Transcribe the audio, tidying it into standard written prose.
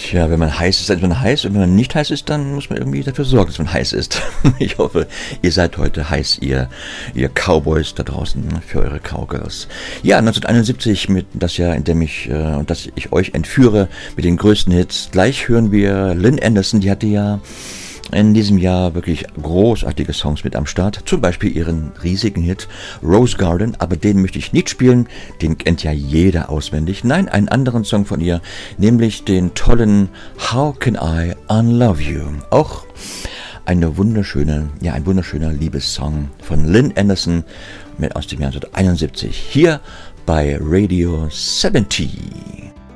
Ja, wenn man heiß ist, dann ist man heiß, und wenn man nicht heiß ist, dann muss man irgendwie dafür sorgen, dass man heiß ist. Ich hoffe, ihr seid heute heiß, ihr Cowboys da draußen, für eure Cowgirls. Ja, 1971, mit das Jahr, in dem ich euch entführe mit den größten Hits. Gleich hören wir Lynn Anderson, die hatte ja in diesem Jahr wirklich großartige Songs mit am Start, zum Beispiel ihren riesigen Hit Rose Garden, aber den möchte ich nicht spielen, den kennt ja jeder auswendig. Nein, einen anderen Song von ihr, nämlich den tollen How Can I Unlove You. Auch ein wunderschöner Liebessong von Lynn Anderson aus dem Jahr 1971, hier bei Radio 70.